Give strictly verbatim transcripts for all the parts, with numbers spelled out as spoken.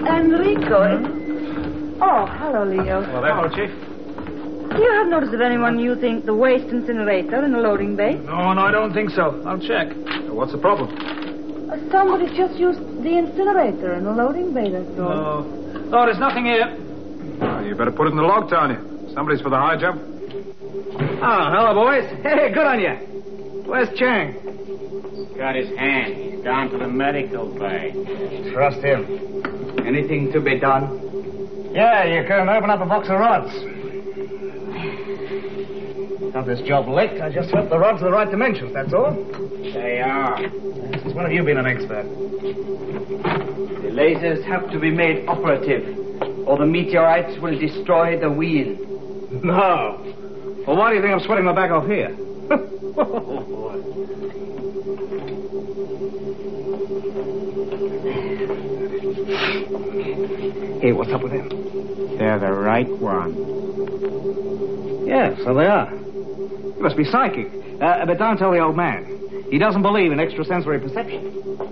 Enrico. Oh, hello, Leo. Well, there, hello, Chief. Do you have notice of anyone using the waste incinerator in the loading bay? No, no, I don't think so. I'll check. What's the problem? Uh, somebody just used the incinerator in the loading bay, that's all. No. No, there's nothing here. Well, you better put it in the log, Tony. Somebody's for the high jump. Ah, hello, boys. Hey, good on you. Where's Chang? Got his hand. He's gone to the medical bay. Trust him. Anything to be done? Yeah, you can open up a box of rods. Got this job licked. I just hope the rods are the right dimensions, that's all. They are. Since when have you been an expert? The lasers have to be made operative, or the meteorites will destroy the wheel. No. Well, why do you think I'm sweating my back off here? Hey, what's up with them? They're the right one. Yeah, so they are. You must be psychic. Uh, but don't tell the old man. He doesn't believe in extrasensory perception.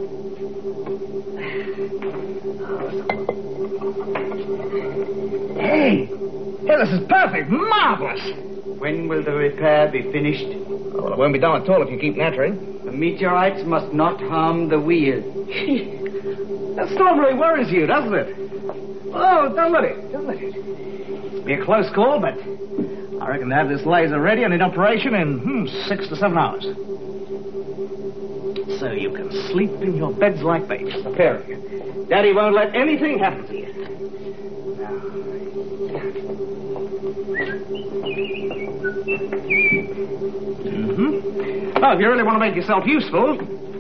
Hey! Hey, this is perfect! Marvelous! When will the repair be finished? Oh, well, it won't be done at all if you keep nattering. The meteorites must not harm the wheel. That strawberry worries you, doesn't it? Oh, don't let it. Don't let it. It'll be a close call, but I reckon to have this laser ready and in operation in hmm, six to seven hours. So you can sleep in your beds like babies, the pair of you. Daddy won't let anything happen to you. Now. Mm-hmm. Oh, if you really want to make yourself useful,